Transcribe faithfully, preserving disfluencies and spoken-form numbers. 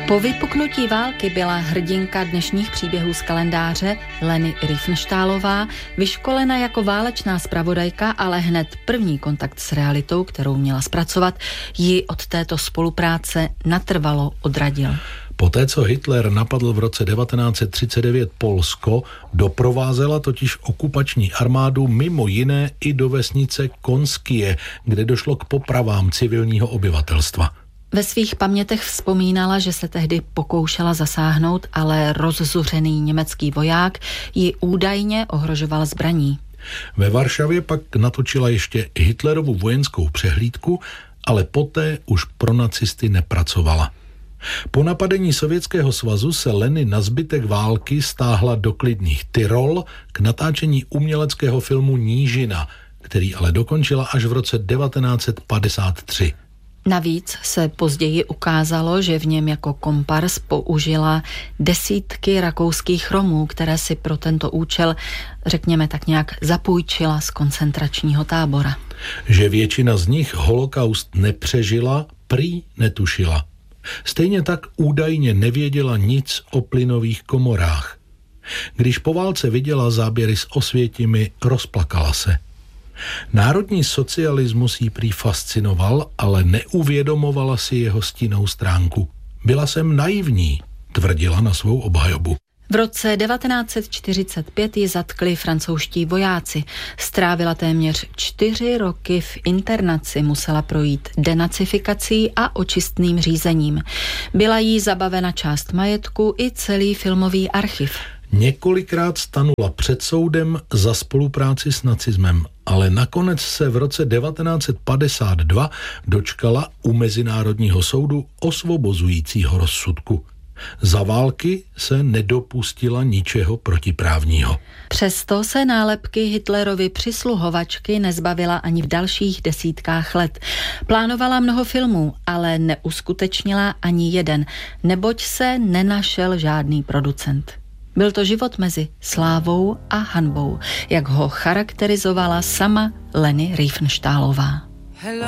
Po vypuknutí války byla hrdinka dnešních příběhů z kalendáře Leni Riefenstahlová vyškolena jako válečná zpravodajka, ale hned první kontakt s realitou, kterou měla zpracovat, ji od této spolupráce natrvalo odradil. Poté, co Hitler napadl v roce devatenáct set třicet devět Polsko, doprovázela totiž okupační armádu mimo jiné i do vesnice Konskie, kde došlo k popravám civilního obyvatelstva. Ve svých pamětech vzpomínala, že se tehdy pokoušela zasáhnout, ale rozzuřený německý voják ji údajně ohrožoval zbraní. Ve Varšavě pak natočila ještě Hitlerovu vojenskou přehlídku, ale poté už pro nacisty nepracovala. Po napadení Sovětského svazu se Leni na zbytek války stáhla do klidných Tyrol k natáčení uměleckého filmu Nížina, který ale dokončila až v roce devatenáct set padesát tři. Navíc se později ukázalo, že v něm jako kompars použila desítky rakouských Romů, které si pro tento účel, řekněme tak nějak, zapůjčila z koncentračního tábora. Že většina z nich holokaust nepřežila, prý netušila. Stejně tak údajně nevěděla nic o plynových komorách. Když po válce viděla záběry z Osvětimi, rozplakala se. Národní socialismus jí prý fascinoval, ale neuvědomovala si jeho stinnou stránku. Byla jsem naivní, tvrdila na svou obhajobu. V roce devatenáct set čtyřicet pět ji zatkli francouzští vojáci. Strávila téměř čtyři roky v internaci, musela projít denacifikací a očistným řízením. Byla jí zabavena část majetku i celý filmový archiv. Několikrát stanula před soudem za spolupráci s nacismem, ale nakonec se v roce devatenáct set padesát dva dočkala u Mezinárodního soudu osvobozujícího rozsudku. Za války se nedopustila ničeho protiprávního. Přesto se nálepky Hitlerovy přisluhovačky nezbavila ani v dalších desítkách let. Plánovala mnoho filmů, ale neuskutečnila ani jeden, neboť se nenašel žádný producent. Byl to život mezi slávou a hanbou, jak ho charakterizovala sama Leni Riefenstahlová.